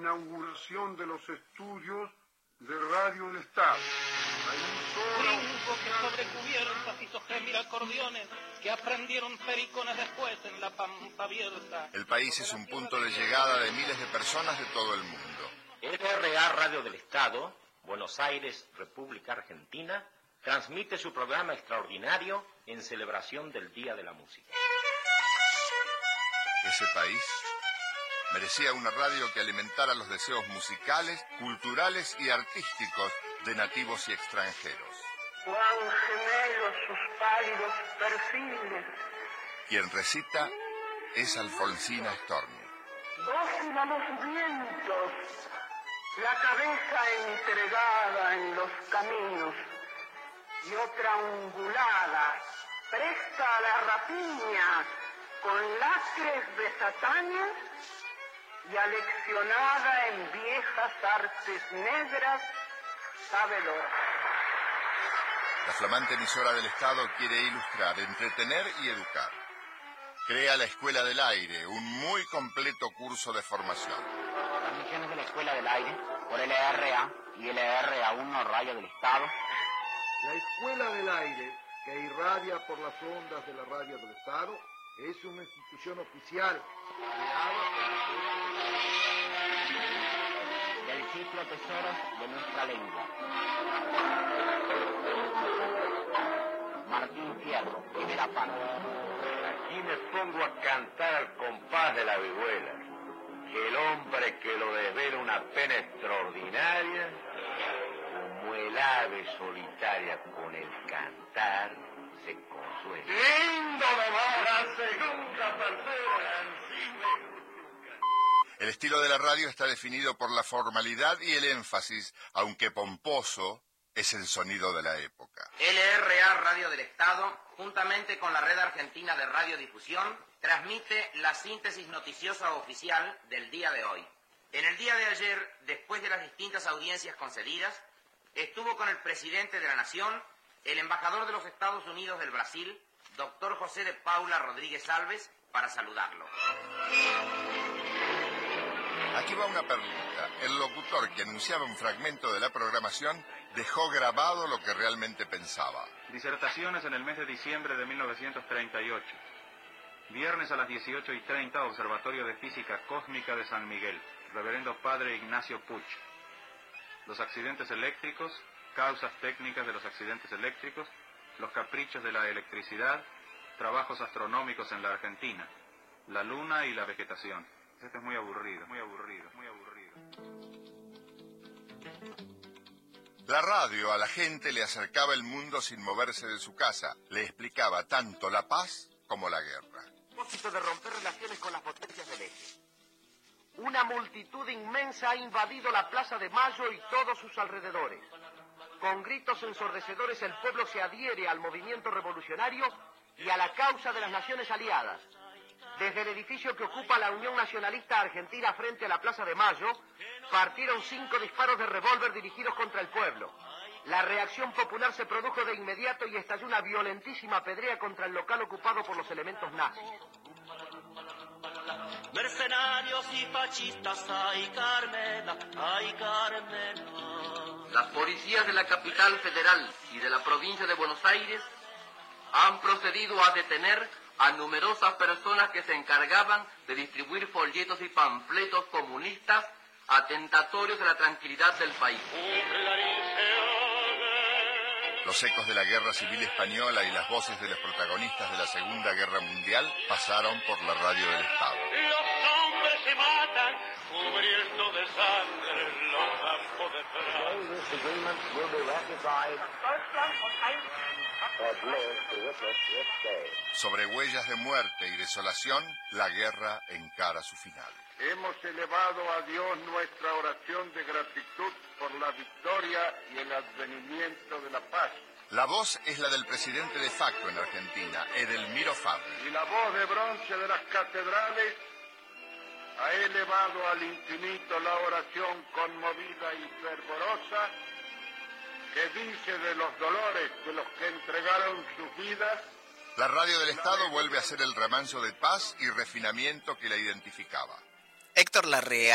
inauguración de los estudios de Radio del Estado. Gringo que sobre cubiertas hizo gemir acordeones que aprendieron pericones después en la pampa abierta. El país es un punto de llegada de miles de personas de todo el mundo. LRA Radio del Estado, Buenos Aires, República Argentina, transmite su programa extraordinario en celebración del Día de la Música. Ese país merecía una radio que alimentara los deseos musicales, culturales y artísticos de nativos y extranjeros. Cuán gemelos sus pálidos perfiles. Quien recita es Alfonsina Storni. Dócil a los vientos, la cabeza entregada en los caminos y otra ungulada, presta a la rapiña, con lacres de Satania y aleccionada en viejas artes negras, sabedora. La flamante emisora del Estado quiere ilustrar, entretener y educar. Crea la Escuela del Aire, un muy completo curso de formación. Transmisiones de la Escuela del Aire por LRA y LRA1 Radio del Estado. La Escuela del Aire, que irradia por las ondas de la Radio del Estado, es una institución oficial creada del ciclo Tesoros de nuestra lengua. Martín Fierro, primera parte. Aquí me pongo a cantar al compás de la vihuela. Que el hombre que lo desvela una pena extraordinaria, como el ave solitaria con el cantar, se consuela. ¡Lindo de la segunda, tercera, encima! El estilo de la radio está definido por la formalidad y el énfasis, aunque pomposo, es el sonido de la época. LRA Radio del Estado, juntamente con la Red Argentina de Radiodifusión, transmite la síntesis noticiosa oficial del día de hoy. En el día de ayer, después de las distintas audiencias concedidas, estuvo con el presidente de la Nación, el embajador de los Estados Unidos del Brasil, doctor José de Paula Rodríguez Alves, para saludarlo. Aquí va una perlita. El locutor que anunciaba un fragmento de la programación dejó grabado lo que realmente pensaba. Disertaciones en el mes de diciembre de 1938. Viernes a las 18:30, Observatorio de Física Cósmica de San Miguel. Reverendo Padre Ignacio Puch. Los accidentes eléctricos, causas técnicas de los accidentes eléctricos, los caprichos de la electricidad, trabajos astronómicos en la Argentina, la luna y la vegetación. Esto es muy aburrido, muy aburrido, muy aburrido. La radio a la gente le acercaba el mundo sin moverse de su casa. Le explicaba tanto la paz como la guerra. A propósito de romper relaciones con las potencias del eje. Una multitud inmensa ha invadido la Plaza de Mayo y todos sus alrededores. Con gritos ensordecedores el pueblo se adhiere al movimiento revolucionario y a la causa de las naciones aliadas. Desde el edificio que ocupa la Unión Nacionalista Argentina frente a la Plaza de Mayo, partieron 5 disparos de revólver dirigidos contra el pueblo. La reacción popular se produjo de inmediato y estalló una violentísima pedrea contra el local ocupado por los elementos nazis. Mercenarios y fascistas, ay Carmena, ay Carmena. Las policías de la capital federal y de la provincia de Buenos Aires han procedido a detener a numerosas personas que se encargaban de distribuir folletos y panfletos comunistas atentatorios de la tranquilidad del país. Los ecos de la Guerra Civil Española y las voces de los protagonistas de la Segunda Guerra Mundial pasaron por la radio del Estado. Los hombres se matan cubriendo de sangre los campos de Sobre huellas de muerte y desolación, la guerra encara su final. Hemos elevado a Dios nuestra oración de gratitud por la victoria y el advenimiento de la paz. La voz es la del presidente de facto en Argentina, Edelmiro Farrell. Y la voz de bronce de las catedrales ha elevado al infinito la oración conmovida y fervorosa que dice de los dolores de los que entregaron sus vidas. La radio del Estado vuelve a ser el remanso de paz y refinamiento que la identificaba. Héctor Larrea